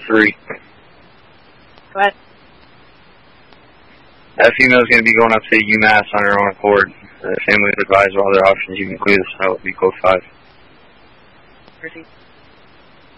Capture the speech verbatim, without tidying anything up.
three. Go ahead. That female is going to be going up to UMass on her own accord. The family would advise all their options. You can clear this out. Be code five. Proceed.